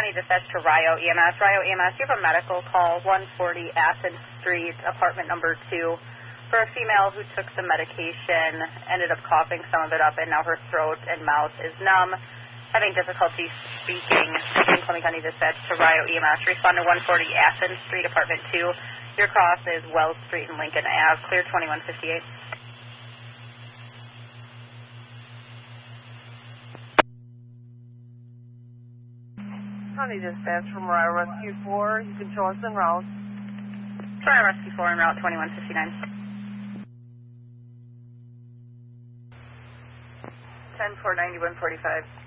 County dispatch to Rio EMS. Rio EMS, you have a medical call, 140 Athens Street, apartment number 2, for a female who took some medication, ended up coughing some of it up, and now her throat and mouth is numb, having difficulty speaking. Columbia County dispatch to Rio EMS. Respond to 140 Athens Street, apartment 2. Your cross is Wells Street and Lincoln Ave, clear 2158. County dispatch from Rio Rescue 4. You can show us en route. Rio Rescue 4 en route 2159. 10-4-91-45.